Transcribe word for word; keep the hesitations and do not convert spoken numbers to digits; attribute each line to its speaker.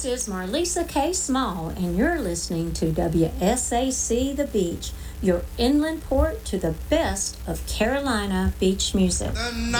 Speaker 1: This is Marlisa K. Small, and you're listening to W S A C The Beach, your inland port to the best of Carolina beach music.
Speaker 2: The